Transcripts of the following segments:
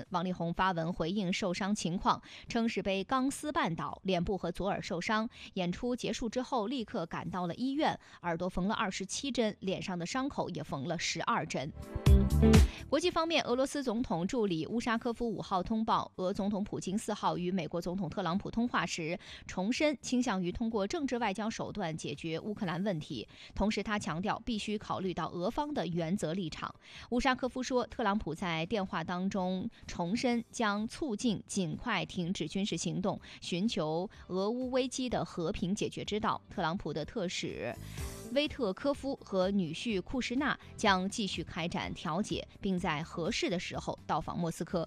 王力宏发文回应受伤情况，称是被钢丝绊倒，脸部和左耳受伤。演出结束之后立刻赶到了医院，耳朵缝了27针，脸上的伤口也缝了12针。国际方面，俄罗斯总统助理乌沙科夫5号通报，俄总统普京4号与美国总统特朗普通话时，重申倾向于通过政治外交手段解决乌克兰问题。同时，他强调必须考虑到俄方的原则立场。乌沙科夫说，特朗普在电话当中重申将促进尽快停止军事行动，寻求俄乌危机的和平解决之道。特朗普的特使威特科夫和女婿库什纳将继续开展调解，并在合适的时候到访莫斯科。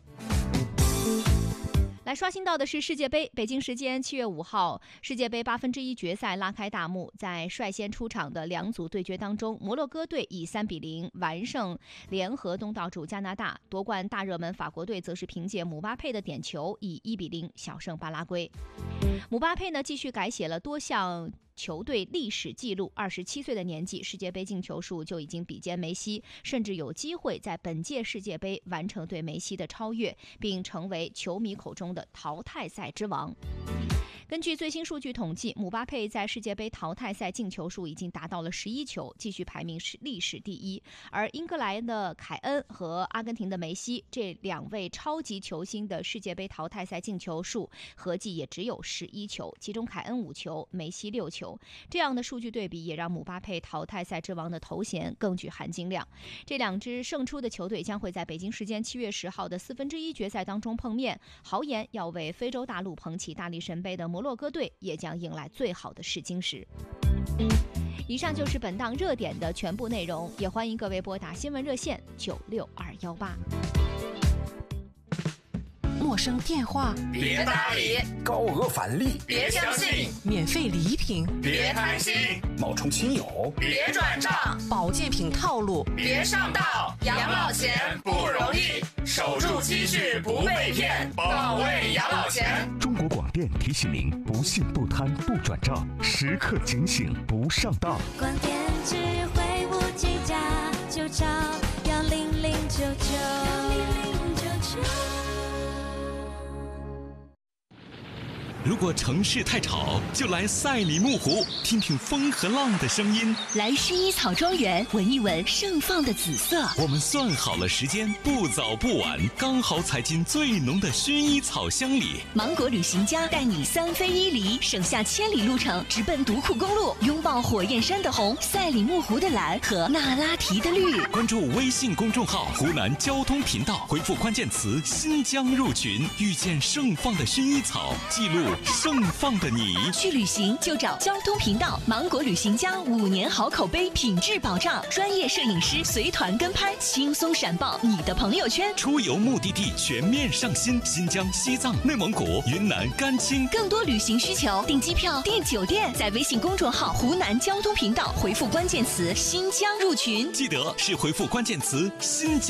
来刷新到的是世界杯，北京时间7月5号，世界杯1/8决赛拉开大幕。在率先出场的两组对决当中，摩洛哥队以3-0完胜联合东道主加拿大，夺冠大热门法国队则是凭借姆巴佩的点球以1-0小胜巴拉圭。姆巴佩呢继续改写了多项球队历史纪录，27岁的年纪，世界杯进球数就已经比肩梅西，甚至有机会在本届世界杯完成对梅西的超越，并成为球迷口中的淘汰赛之王。根据最新数据统计，姆巴佩在世界杯淘汰赛进球数已经达到了11球，继续排名是历史第一。而英格兰的凯恩和阿根廷的梅西这2位超级球星的世界杯淘汰赛进球数合计也只有11球，其中凯恩5球，梅西6球。这样的数据对比也让姆巴佩淘汰赛之王的头衔更具含金量。这2支胜出的球队将会在北京时间7月10号的1/4决赛当中碰面，豪言要为非洲大陆捧起大力神杯的摩洛哥队也将迎来最好的试金石。以上就是本档热点的全部内容，也欢迎各位拨打新闻热线96218。 陌生电话别搭理， 高额返利别相信， 免费礼品别贪心， 冒充亲友别转账， 保健品套路别上当。养老钱不容易，守住积蓄不被骗，保卫养老钱。 中国广电提醒您：不信不贪不转账，时刻警醒不上当。 广电智慧无计价，就找10099。 如果城市太吵，就来赛里木湖，听听风和浪的声音。 来薰衣草庄园，闻一闻盛放的紫色。 我们算好了时间，不早不晚，刚好踩进最浓的薰衣草香里。 芒果旅行家带你3飞1离，省下千里路程，直奔独库公路，拥抱火焰山的红、赛里木湖的蓝和那拉提的绿。 关注微信公众号湖南交通频道，回复关键词新疆入群，遇见盛放的薰衣草，记录盛放的你。 去旅行就找交通频道，芒果旅行家5年好口碑，品质保障，专业摄影师随团跟拍，轻松闪爆你的朋友圈。 出游目的地全面上新，新疆、西藏、内蒙古、云南、甘青。 更多旅行需求，订机票、订酒店，在微信公众号湖南交通频道回复关键词新疆入群， 记得是回复关键词新疆